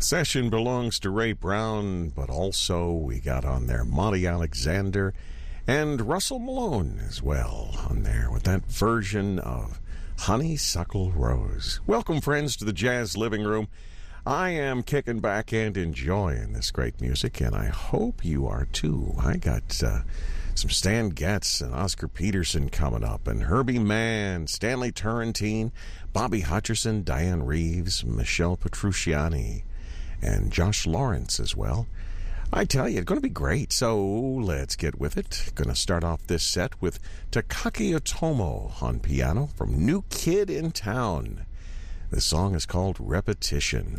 Session belongs to Ray Brown, but also we got on there Monty Alexander and Russell Malone as well on there with that version of Honeysuckle Rose. Welcome, friends, to the Jazz Living Room. I am kicking back and enjoying this great music, and I hope you are too. I got some Stan Getz and Oscar Peterson coming up, and Herbie Mann, Stanley Turrentine, Bobby Hutcherson, Diane Reeves, Michelle Petrucciani, and Josh Lawrence as well. I tell you, it's going to be great, so let's get with it. Going to start off this set with Takaki Otomo on piano from New Kid in Town. The song is called Repetition.